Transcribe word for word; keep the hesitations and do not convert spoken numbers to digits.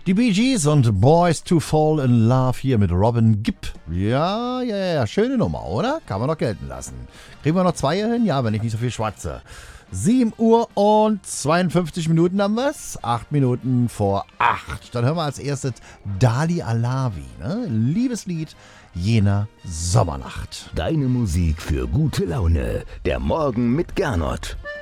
Die Bee Gees und Boys to Fall in Love hier mit Robin Gibb. Ja, ja, ja, schöne Nummer, oder? Kann man doch gelten lassen. Kriegen wir noch zwei hier hin? Ja, wenn ich nicht so viel schwatze. sieben Uhr und zweiundfünfzig Minuten haben wir's. acht Minuten vor acht. Dann hören wir als erstes Dali Alavi, ne? Liebeslied jener Sommernacht. Deine Musik für gute Laune. Der Morgen mit Gernot.